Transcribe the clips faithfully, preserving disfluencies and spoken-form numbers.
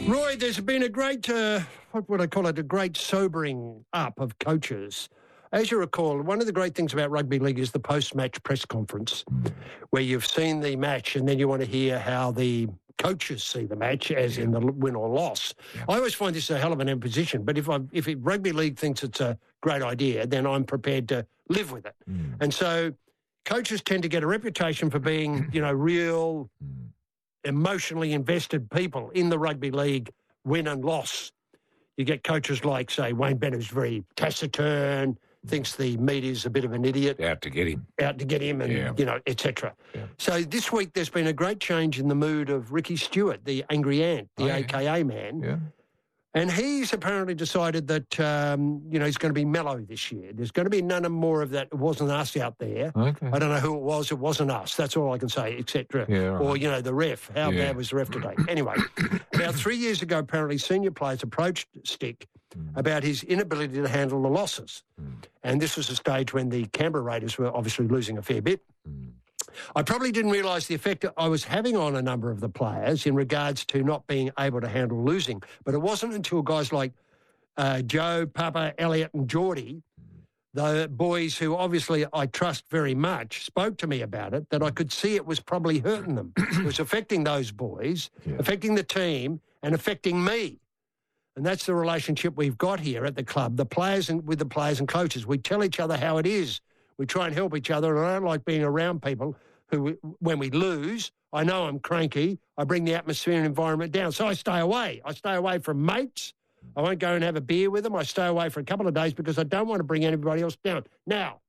Roy, there's been a great, uh, what would I call it, a great sobering up of coaches. As you recall, one of the great things about rugby league is the post-match press conference, where you've seen the match and then you want to hear how the coaches see the match, as yeah. in the win or loss. Yeah. I always find this a hell of an imposition, but if I, if it, rugby league thinks it's a great idea, then I'm prepared to live with it. Mm. And so coaches tend to get a reputation for being, you know, real, mm. emotionally invested people in the rugby league, win and loss. You get coaches like, say, Wayne Bennett, who's very taciturn, thinks the media's a bit of an idiot. Out to get him. Out to get him and, yeah. you know, et cetera. Yeah. So this week there's been a great change in the mood of Ricky Stewart, the angry ant, the oh, yeah. A K A man. Yeah. And he's apparently decided that, um, you know, he's going to be mellow this year. There's going to be none more of that. It wasn't us out there. Okay. I don't know who it was. It wasn't us. That's all I can say, et cetera. Yeah, right. Or, you know, the ref. How yeah. bad was the ref today? Anyway, about three years ago, apparently senior players approached Stick mm. about his inability to handle the losses. Mm. And this was a stage when the Canberra Raiders were obviously losing a fair bit. Mm. I probably didn't realise the effect I was having on a number of the players in regards to not being able to handle losing. But it wasn't until guys like uh, Joe, Papa, Elliot and Geordie, the boys who obviously I trust very much, spoke to me about it, that I could see it was probably hurting them. It was affecting those boys, yeah. affecting the team and affecting me. And that's the relationship we've got here at the club, the players and with the players and coaches. We tell each other how it is. We try and help each other, and I don't like being around people who, when we lose, I know I'm cranky, I bring the atmosphere and environment down. So I stay away. I stay away from mates. I won't go and have a beer with them. I stay away for a couple of days because I don't want to bring anybody else down. Now,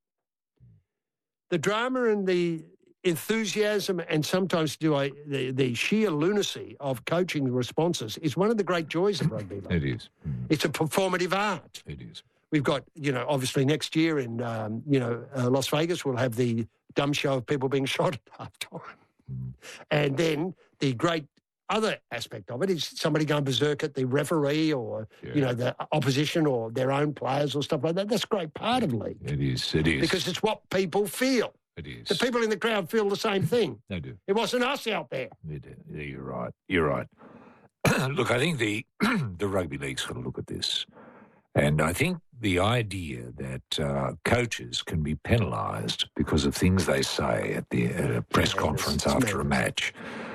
the drama and the enthusiasm and sometimes do I, the, the sheer lunacy of coaching responses is one of the great joys of rugby league. It is. Mm. It's a performative art. It is. We've got, you know, obviously next year in, um, you know, uh, Las Vegas, we'll have the dumb show of people being shot at half time. Mm. And then the great other aspect of it is somebody going berserk at the referee or, yeah. you know, the opposition or their own players or stuff like that. That's a great part of league. It is, it is. Because it's what people feel. It is. The people in the crowd feel the same thing. They do. It wasn't us out there. It, yeah, you're right. You're right. Look, I think the the rugby league's got to look at this. And I think the idea that uh, coaches can be penalised because of things they say at the at a press yeah, conference after a match